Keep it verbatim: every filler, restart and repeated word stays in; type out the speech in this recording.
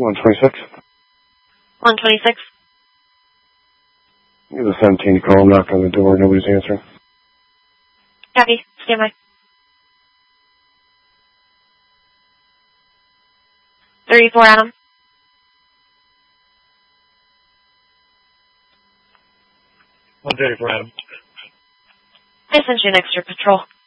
one twenty-six. one twenty-six. Give the seventeen to call. Knock on the door. Nobody's answering. Copy. Stand by. thirty-four Adam. one thirty-four Adam. I sent you an extra patrol.